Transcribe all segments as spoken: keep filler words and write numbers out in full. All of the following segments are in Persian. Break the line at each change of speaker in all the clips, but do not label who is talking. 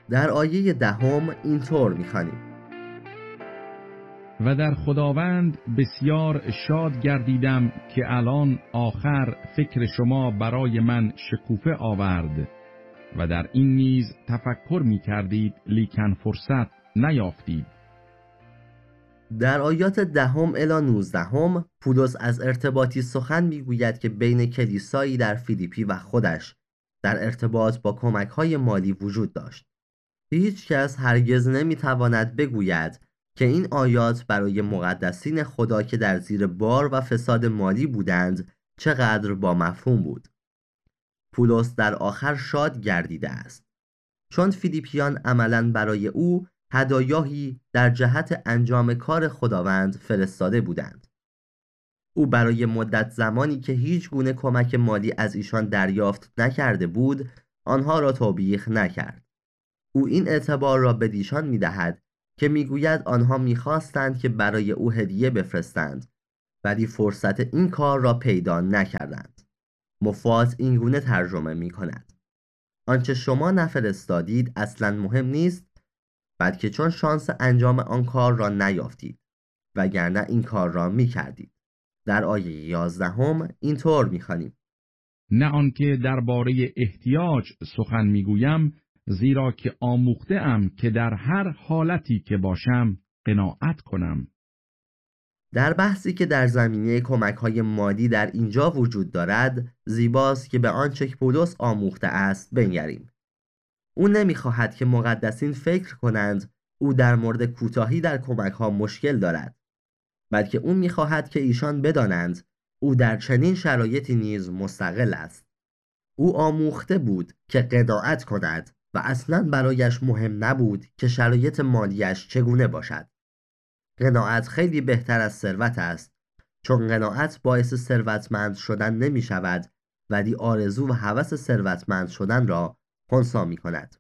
در آیه دهم اینطور می‌خوانیم:
و در خداوند بسیار شاد گردیدم که الان آخر فکر شما برای من شکوفه آورد و در این نیز تفکر می کردید لیکن فرصت نیافتید.
در آیات دهم الی نوزدهم پولس از ارتباطی سخن میگوید که بین کلیسایی در فیلیپی و خودش در ارتباط با کمک‌های مالی وجود داشت. هیچ کس هرگز نمیتواند بگوید که این آیات برای مقدسین خدا که در زیر بار و فساد مالی بودند چقدر با مفهوم بود. پولس در آخر شاد گردیده است چون فیلیپیان عملاً برای او هدایایی در جهت انجام کار خداوند فرستاده بودند. او برای مدت زمانی که هیچ گونه کمک مالی از ایشان دریافت نکرده بود آنها را توبیخ نکرد. او این اعتبار را به دیشان می‌دهد که میگوید آنها می‌خواستند که برای او هدیه بفرستند ولی فرصت این کار را پیدا نکردند. مفاد این گونه ترجمه می‌کند: آنچه شما نفرستادید اصلاً مهم نیست، بلکه چون شانس انجام آن کار را نیافتید وگرنه این کار را می‌کردید. در آیه یازدهم اینطور می‌خوانیم:
نه آنکه درباره احتیاج سخن میگویم، زیرا که آموخته ام که در هر حالتی که باشم قناعت کنم.
در بحثی که در زمینه کمک‌های مالی در اینجا وجود دارد، زیباست که به آنچه که پولس آموخته است بنگریم. او نمی‌خواهد که مقدسین فکر کنند او در مورد کوتاهی در کمک‌ها مشکل دارد، بلکه او می‌خواهد که ایشان بدانند او در چنین شرایطی نیز مستقل است. او آموخته بود که قناعت کند و اصلاً برایش مهم نبود که شرایط مالیش چگونه باشد. قناعت خیلی بهتر از ثروت است، چون قناعت باعث ثروتمند شدن نمی شود ولی آرزو و هوس ثروتمند شدن را خنثی می کند.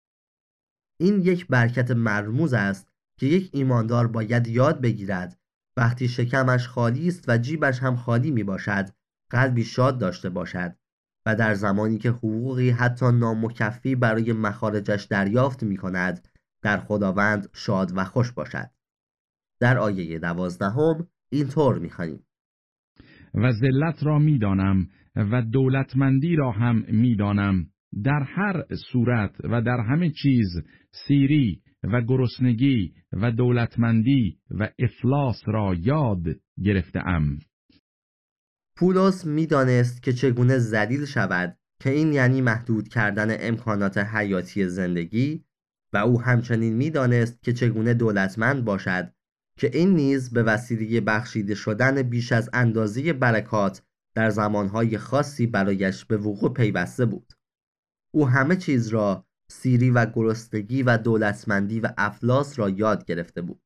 این یک برکت مرموز است که یک ایماندار باید یاد بگیرد وقتی شکمش خالی است و جیبش هم خالی می باشد قلبی شاد داشته باشد و در زمانی که حقوقی حتی نامکفی برای مخارجش دریافت می کند در خداوند شاد و خوش باشد. در آیه دوازدهم اینطور می‌خوانیم:
و ذلت را میدانم و دولتمندی را هم میدانم، در هر صورت و در همه چیز سیری و گرسنگی و دولتمندی و افلاس را یاد گرفته‌ام.
پولس میدانست که چگونه ذلیل شود که این یعنی محدود کردن امکانات حیاتی زندگی و او همچنین میدانست که چگونه دولتمند باشد که این نیز به وسیله بخشیده شدن بیش از اندازه برکات در زمانهای خاصی برایش به وقوع پیوسته بود. او همه چیز را، سیری و گرسنگی و دولتمندی و افلاس را یاد گرفته بود.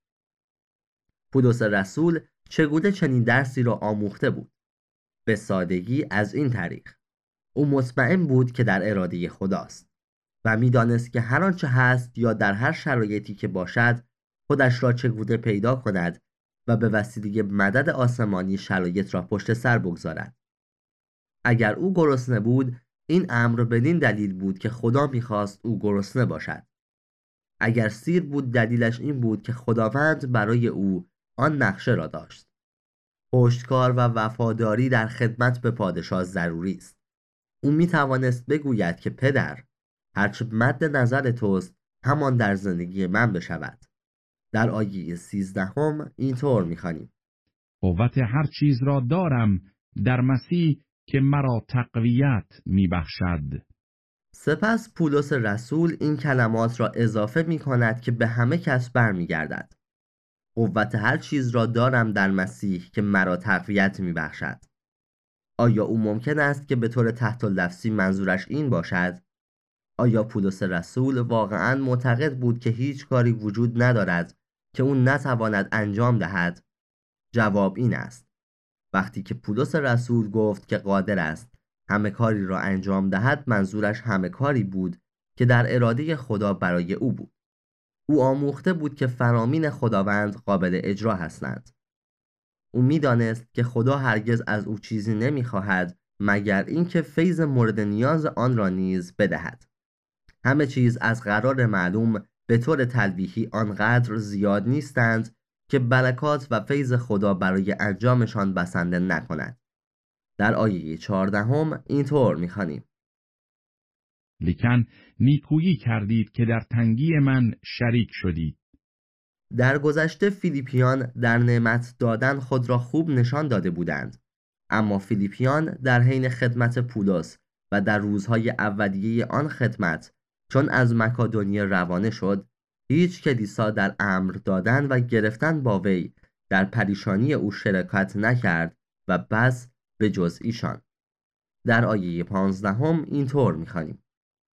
پولس رسول چگونه چنین درسی را آموخته بود؟ به سادگی از این طریق: او مطمئن بود که در اراده خداست و میدانست که هر آنچه هست یا در هر شرایطی که باشد خودش را چگونه پیدا کند و به وسیله مدد آسمانی شرایط را پشت سر بگذارد. اگر او گرسنه بود این امر بدین دلیل بود که خدا میخواست او گرسنه باشد. اگر سیر بود دلیلش این بود که خداوند برای او آن نقشه را داشت. پشتکار و وفاداری در خدمت به پادشاه ضروری است. او میتوانست بگوید که پدر، هرچه مد نظر توست همان در زندگی من بشود. در آیه سیزدهم اینطور می‌خوانیم:
قوت هر چیز را دارم در مسیح که مرا تقویت میبخشد.
سپس پولس رسول این کلمات را اضافه می‌کند که به همه کس برمیگردد. قوت هر چیز را دارم در مسیح که مرا تقویت میبخشد. آیا او ممکن است که به طور تحت اللفظی منظورش این باشد؟ آیا پولس رسول واقعاً معتقد بود که هیچ کاری وجود ندارد که او نتواند انجام دهد؟ جواب این است: وقتی که پولس رسول گفت که قادر است همه کاری را انجام دهد منظورش همه کاری بود که در اراده خدا برای او بود. او آموخته بود که فرامین خداوند قابل اجرا هستند. او میدانست که خدا هرگز از او چیزی نمیخواهد مگر اینکه فیض مورد نیاز آن را نیز بدهد. همه چیز از قرار معلوم به طور تلویحی آنقدر زیاد نیستند که برکات و فیض خدا برای انجامشان بسنده نکند. در آیه چهاردهم اینطور می‌خوانیم:
لیکن نیکویی کردید که در تنگی من شریک شدید.
در گذشته فیلیپیان در نعمت دادن خود را خوب نشان داده بودند، اما فیلیپیان در حین خدمت پولس و در روزهای اولیه آن خدمت چون از مکادونیه روانه شد، هیچ کلیسا در امر دادن و گرفتن با وی در پریشانی او شرکت نکرد و بس به جز ایشان. در آیه پانزدهم اینطور می‌خوانیم: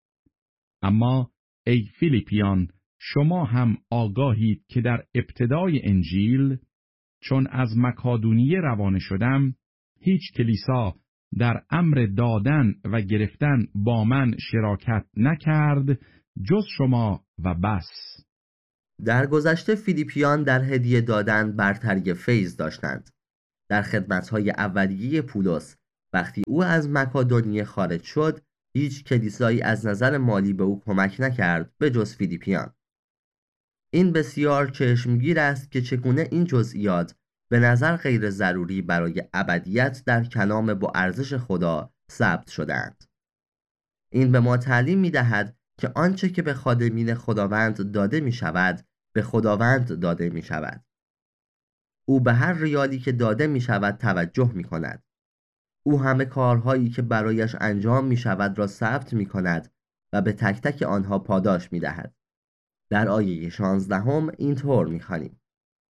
اما ای فیلیپیان، شما هم آگاهید که در ابتدای انجیل چون از مکادونیه روانه شدم، هیچ کلیسا در امر دادن و گرفتن با من شراکت نکرد جز شما و بس.
در گذشته فیلیپیان در هدیه دادن برتری فیض داشتند. در خدمت‌های اولیه پولس وقتی او از مکادونیه خارج شد، هیچ کلیسایی از نظر مالی به او کمک نکرد به جز فیلیپیان. این بسیار چشمگیر است که چگونه این جزئیات به نظر غیر ضروری برای ابدیت در کلام با ارزش خدا ثبت شده‌اند. این به ما تعلیم می‌دهد که آنچه که به خادمین خداوند داده می‌شود به خداوند داده می‌شود. او به هر ریالی که داده می‌شود توجه می‌کند. او همه کارهایی که برایش انجام می‌شود را ثبت می‌کند و به تک تک آنها پاداش می‌دهد. در آیه شانزدهم اینطور می‌خوانیم: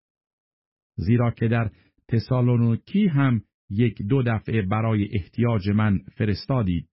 زیرا که در تسالونیکی هم یک دو دفعه برای احتیاج من فرستادید.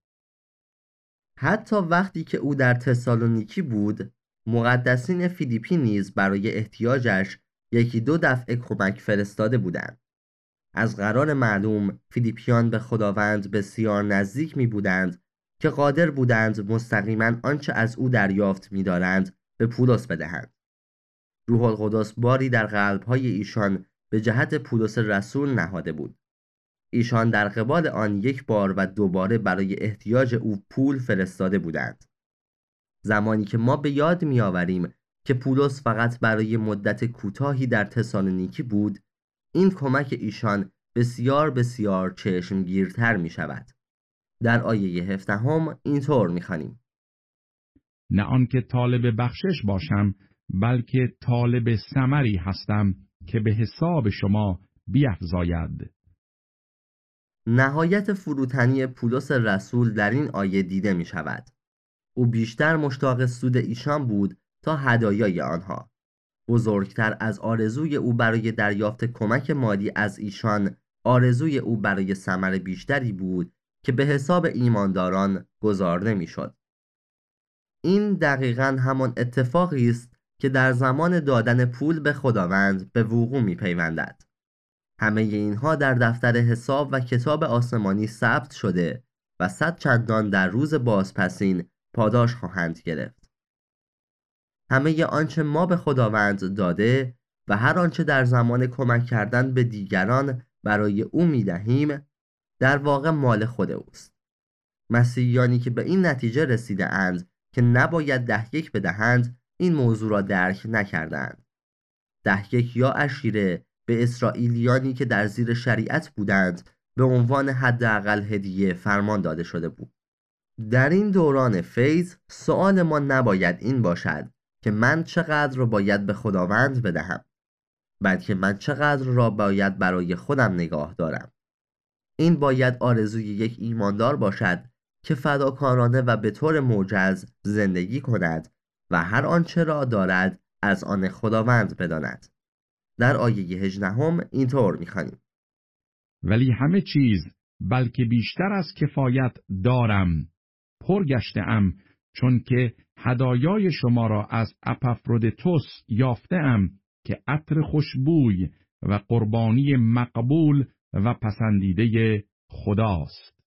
حتی وقتی که او در تسالونیکی بود، مقدسین فیلیپی نیز برای احتیاجش یکی دو دفعه کمک فرستاده بودند. از قرار معلوم فیلیپیان به خداوند بسیار نزدیک می بودند که قادر بودند مستقیما آنچه از او دریافت می دارند به پولس بدهند. روح القدس باری در قلب‌های ایشان به جهت پولس رسول نهاده بود. ایشان در قبال آن یک بار و دوباره برای احتیاج او پول فرستاده بودند. زمانی که ما به یاد می‌آوریم که پولس فقط برای مدت کوتاهی در تسالونیکی بود، این کمک ایشان بسیار بسیار چشمگیرتر می شود. در آیه هفدهم اینطور می‌خوانیم:
نه آنکه طالب بخشش باشم، بلکه طالب ثمری هستم که به حساب شما بیفزاید.
نهایت فروتنی پولس رسول در این آیه دیده می شود. او بیشتر مشتاق سود ایشان بود تا هدایای آنها. بزرگتر از آرزوی او برای دریافت کمک مالی از ایشان، آرزوی او برای ثمر بیشتری بود که به حساب ایمانداران گزارده می شد. این دقیقاً همان اتفاقی است که در زمان دادن پول به خداوند به وقوع می پیوندد. همه اینها در دفتر حساب و کتاب آسمانی ثبت شده و صد چندان در روز بازپسین پاداش خواهند گرفت. همه آنچه ما به خداوند داده و هر آنچه در زمان کمک کردن به دیگران برای او می دهیم در واقع مال خود اوست. مسیحیانی که به این نتیجه رسیده اند که نباید ده یک بدهند این موضوع را درک نکردند. ده یک یا عشیره به اسرائیلیانی که در زیر شریعت بودند به عنوان حداقل هدیه فرمان داده شده بود. در این دوران فیض سؤال ما نباید این باشد که من چقدر را باید به خداوند بدهم، بلکه من چقدر را باید برای خودم نگاه دارم. این باید آرزوی یک ایماندار باشد که فداکارانه و به طور موجز زندگی کند و هر آنچه را دارد از آن خداوند بداند. در آیه هجدهم اینطور می‌خوانیم:
ولی همه چیز بلکه بیشتر از کفایت دارم، پر گشته‌ام، چون که هدایای شما را از اپافرودیتوس یافته‌ام که عطر خوشبوی و قربانی مقبول و پسندیده خداست.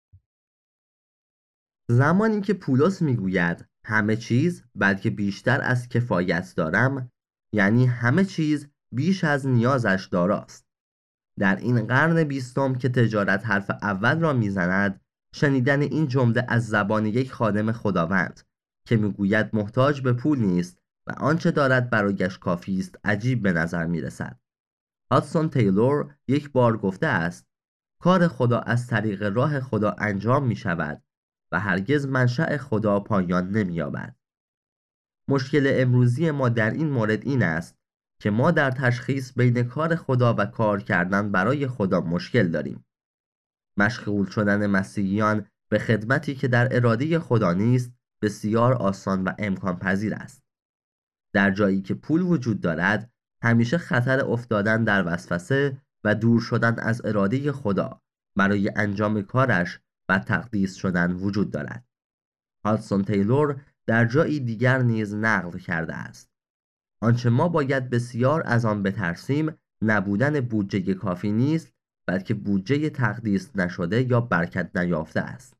زمانی که پولس میگوید همه چیز بلکه بیشتر از کفایت دارم، یعنی همه چیز بیش از نیازش داراست. در این قرن بیستم که تجارت حرف اول را میزند، شنیدن این جمله از زبان یک خادم خداوند که میگوید محتاج به پول نیست و آنچه دارد برایش کافی است عجیب به نظر میرسد. هادسون تیلور یک بار گفته است کار خدا از طریق راه خدا انجام می شود و هرگز منشأ خدا پایان نمی یابد. مشکل امروزی ما در این مورد این است که ما در تشخیص بین کار خدا و کار کردن برای خدا مشکل داریم. مشغول شدن مسیحیان به خدمتی که در اراده خدا نیست بسیار آسان و امکان پذیر است. در جایی که پول وجود دارد، همیشه خطر افتادن در وسوسه و دور شدن از اراده خدا برای انجام کارش و تقدیس شدن وجود دارد. هادسون تیلور در جایی دیگر نیز نقل کرده است: آنچه ما باید بسیار از آن بترسیم نبودن بودجه کافی نیست، بلکه بودجه تقدیس نشده یا برکت نیافته است.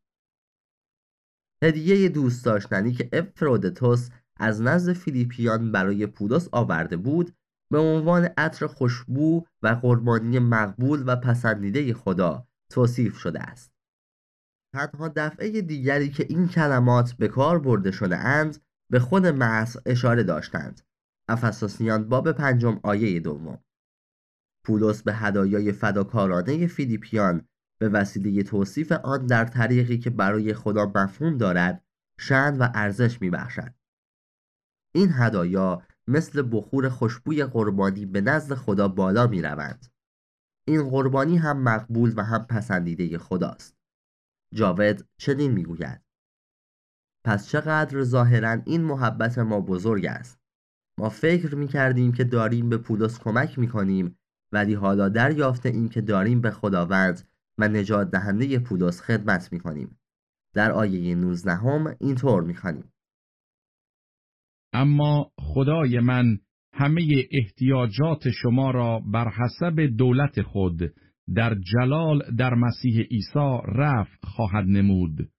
هدیه دوست داشتنی که افرودیتوس از نزد فیلیپیان برای پولس آورده بود به عنوان عطر خوشبو و قربانی مقبول و پسندیده خدا توصیف شده است. تنها دفعه دیگری که این کلمات به کار برده شده اند به خود مسیح اشاره داشتند. افسوسیان باب پنجم آیه دوم. پولس به هدایای فداکارانه فیلیپیان به وسیله توصیف آن در طریقی که برای خدا مفهوم دارد شأن و ارزش می‌بخشد. این هدایا مثل بخور خوشبوی قربانی به نزد خدا بالا می‌روند. این قربانی هم مقبول و هم پسندیده خداست. جاود چنین میگوید: پس چقدر ظاهراً این محبت ما بزرگ است. ما فکر می‌کردیم که داریم به پولس کمک می‌کنیم، ولی حالا دریافته ایم که داریم به خداوند و نجات دهنده پولس خدمت می‌کنیم. در آیه نوزدهم اینطور می‌خوانیم:
اما خدای من همه احتیاجات شما را بر حسب دولت خود در جلال در مسیح عیسی رفع خواهد نمود.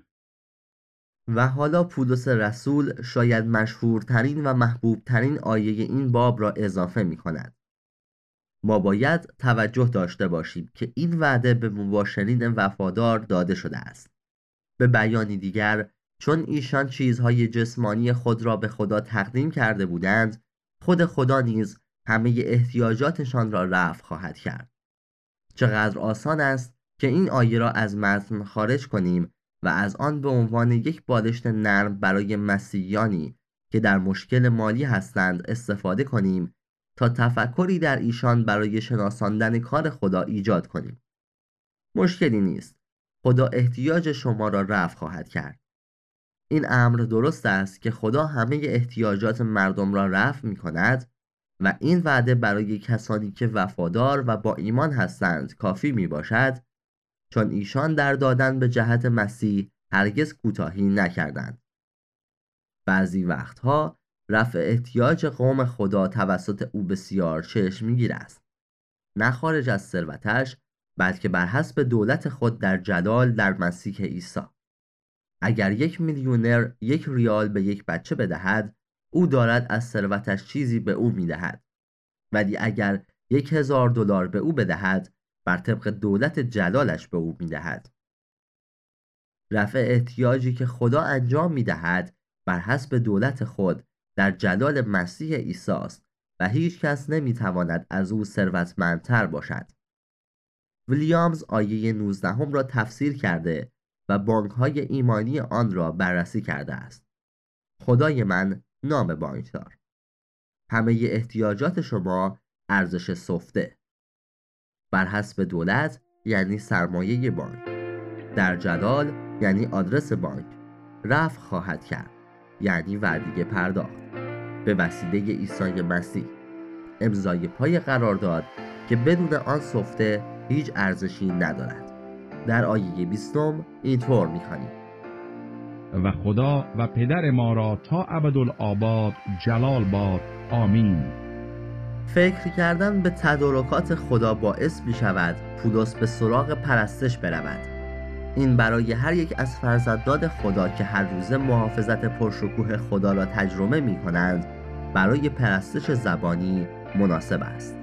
و حالا پولس رسول شاید مشهورترین و محبوبترین آیه این باب را اضافه می کند. ما باید توجه داشته باشیم که این وعده به مباشرین وفادار داده شده است. به بیانی دیگر، چون ایشان چیزهای جسمانی خود را به خدا تقدیم کرده بودند، خود خدا نیز همه احتیاجاتشان را رفع خواهد کرد. چقدر آسان است که این آیه را از متن خارج کنیم و از آن به عنوان یک بالشت نرم برای مسیحیانی که در مشکل مالی هستند استفاده کنیم تا تفکری در ایشان برای شناساندن کار خدا ایجاد کنیم. مشکلی نیست. خدا احتیاج شما را رفع خواهد کرد. این امر درست است که خدا همه احتیاجات مردم را رفع می کند و این وعده برای کسانی که وفادار و با ایمان هستند کافی می باشد، چون ایشان در دادن به جهت مسیح هرگز کوتاهی نکردند. بعضی وقتها رفع احتیاج قوم خدا توسط او بسیار چشمگیر است، نه خارج از ثروتش، بلکه بر حسب دولت خود در جلال در مسیح عیسی. اگر یک میلیونر یک ریال به یک بچه بدهد، او دارد از ثروتش چیزی به او میدهد. ولی اگر یک هزار دلار به او بدهد، بر طبق دولت جلالش به او میدهد. رفع احتیاجی که خدا انجام میدهد بر حسب دولت خود در جلال مسیح عیسی است و هیچ کس نمیتواند از او ثروتمندتر باشد. ویلیامز آیه نوزدهم را تفسیر کرده و بانک‌های ایمانی آن را بررسی کرده است. خدای من نام بانکدار. همه احتیاجات شما ارزش سفته. بر حسب دولت یعنی سرمایه بانک. در جلال یعنی آدرس بانک. رفع خواهد کرد یعنی وعده پرداخت. به وسیله عیسی مسیح. امضای پای قرارداد که بدون آن سفته هیچ ارزشی ندارد. در آیه بیستم اینطور می‌خوانیم:
و خدا و پدر ما را تا ابدالآباد جلال باد. آمین.
فکر کردن به تدارکات خدا باعث می شود پولس به سراغ پرستش برود. این برای هر یک از فرزندان خدا که هر روزه محافظت پرشکوه خدا را تجربه می کنند برای پرستش زبانی مناسب است.